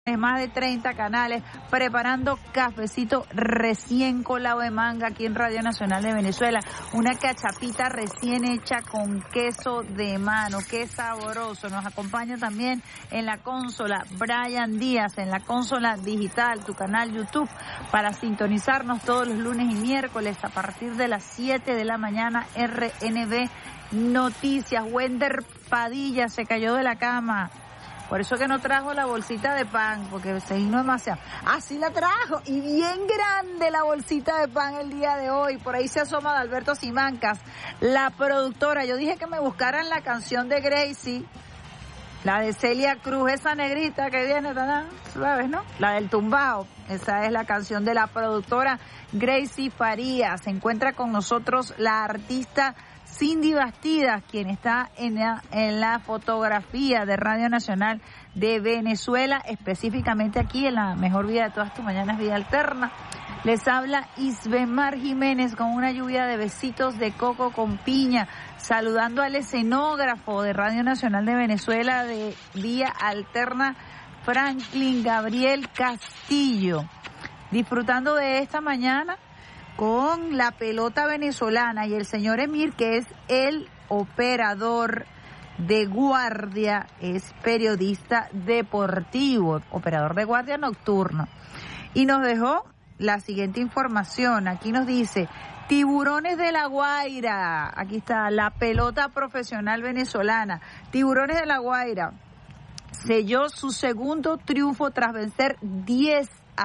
más de 30 canales, preparando cafecito recién colado de manga aquí en Radio Nacional de Venezuela, una cachapita recién hecha con queso de mano, qué sabroso. Nos acompaña también en la consola Brian Díaz, en la consola digital, tu canal YouTube, para sintonizarnos todos los lunes y miércoles a partir de las 7 de la mañana, RNB Noticias. Wender Padilla se cayó de la cama. Por eso que no trajo la bolsita de pan, porque se vino demasiado. Así la trajo, y bien grande la bolsita de pan el día de hoy. Por ahí se asoma Adalberto Simancas, la productora. Yo dije que me buscaran la canción de Gracie, la de Celia Cruz, esa negrita que viene, ¿sabes, no? La del tumbao. Esa es la canción de la productora Gracie Farías. Se encuentra con nosotros la artista Cindy Bastidas, quien está en la fotografía de Radio Nacional de Venezuela, específicamente aquí en la mejor vida de todas tus mañanas, Vida Alterna. Les habla Isbemar Jiménez con una lluvia de besitos de coco con piña, saludando al escenógrafo de Radio Nacional de Venezuela de Vía Alterna, Franklin Gabriel Castillo. Disfrutando de esta mañana con la pelota venezolana y el señor Emir, que es el operador de guardia, es periodista deportivo, operador de guardia nocturno. Y nos dejó la siguiente información. Aquí nos dice: Tiburones de La Guaira. Aquí está la pelota profesional venezolana. Tiburones de La Guaira selló su segundo triunfo tras vencer 10-6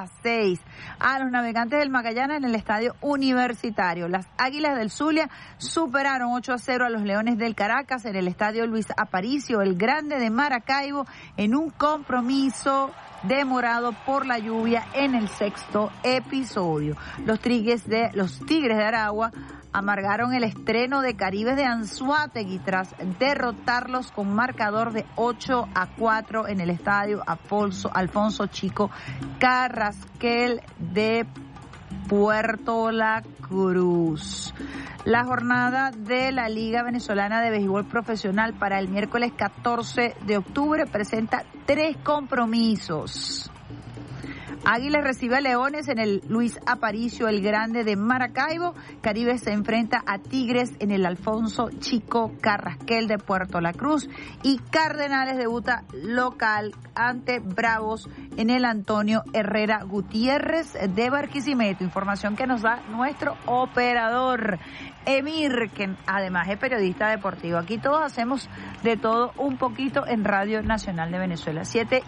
a los Navegantes del Magallanes en el Estadio Universitario. Las Águilas del Zulia superaron 8-0 a los Leones del Caracas en el Estadio Luis Aparicio, el Grande de Maracaibo, en un compromiso demorado por la lluvia en el sexto episodio. Los Tigres de Aragua amargaron el estreno de Caribes de Anzoátegui tras derrotarlos con marcador de 8-4 en el estadio Alfonso Chico Carrasquel de Puerto La Cruz. La jornada de la Liga Venezolana de Béisbol Profesional para el miércoles 14 de octubre presenta 3 compromisos. Águilas recibe a Leones en el Luis Aparicio, el Grande de Maracaibo. Caribe se enfrenta a Tigres en el Alfonso Chico Carrasquel de Puerto La Cruz. Y Cardenales debuta local ante Bravos en el Antonio Herrera Gutiérrez de Barquisimeto. Información que nos da nuestro operador Emir, que además es periodista deportivo. Aquí todos hacemos de todo un poquito en Radio Nacional de Venezuela.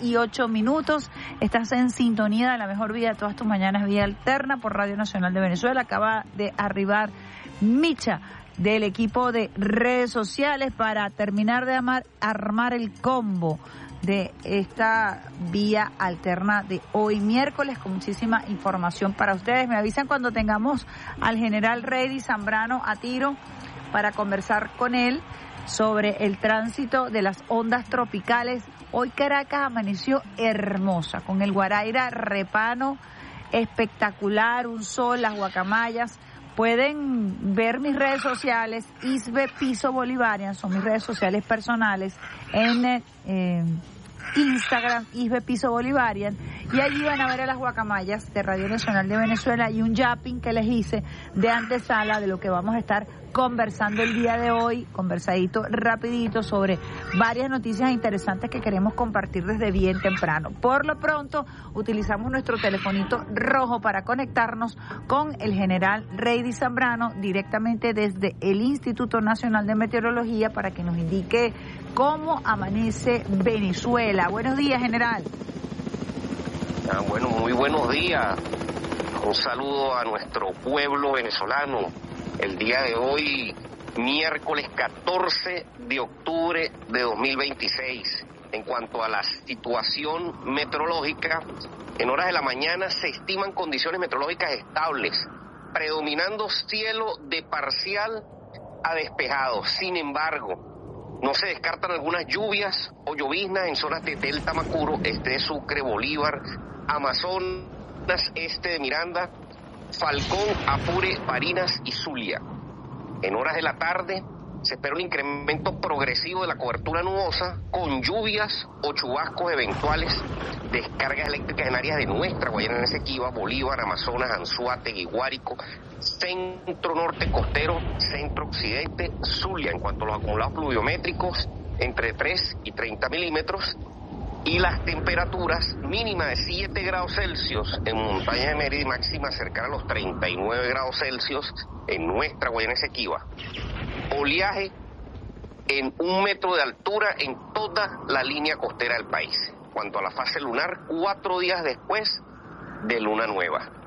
7:08. Estás en sintonía de la mejor vida de todas tus mañanas, Vida Alterna, por Radio Nacional de Venezuela. Acaba de arribar Micha del equipo de redes sociales para terminar de armar el combo de esta Vía Alterna de hoy miércoles, con muchísima información para ustedes. Me avisan cuando tengamos al general Reydy Zambrano a tiro para conversar con él sobre el tránsito de las ondas tropicales. Hoy Caracas amaneció hermosa, con el Guaraíra repano espectacular, un sol, las guacamayas. Pueden ver mis redes sociales, Isbe Piso Bolivarian, son mis redes sociales personales, en Instagram, Isbe Piso Bolivarian, y allí van a ver a las guacamayas de Radio Nacional de Venezuela y un yapping que les hice de antesala de lo que vamos a estar conversando el día de hoy, conversadito rapidito sobre varias noticias interesantes que queremos compartir desde bien temprano. Por lo pronto, utilizamos nuestro telefonito rojo para conectarnos con el general Reydy Zambrano directamente desde el Instituto Nacional de Meteorología para que nos indique cómo amanece Venezuela. Buenos días, general. Bueno, muy buenos días. Un saludo a nuestro pueblo venezolano. El día de hoy, miércoles 14 de octubre de 2026. En cuanto a la situación meteorológica, en horas de la mañana se estiman condiciones meteorológicas estables, predominando cielo de parcial a despejado. Sin embargo, no se descartan algunas lluvias o lloviznas en zonas de Delta Macuro, este de Sucre, Bolívar, Amazonas, este de Miranda, Falcón, Apure, Barinas y Zulia. En horas de la tarde, Se espera un incremento progresivo de la cobertura nubosa con lluvias o chubascos eventuales, descargas eléctricas en áreas de nuestra Guayana Esequiba, Bolívar, Amazonas, Anzoátegui, Guárico, centro norte costero, centro occidente, Zulia. En cuanto a los acumulados pluviométricos, entre 3 y 30 milímetros, y las temperaturas mínimas de 7 grados Celsius en montaña de Mérida y máxima cercana a los 39 grados Celsius en nuestra Guayana Esequiba. Oleaje en 1 metro de altura en toda la línea costera del país. Cuanto a la fase lunar, 4 días después de luna nueva.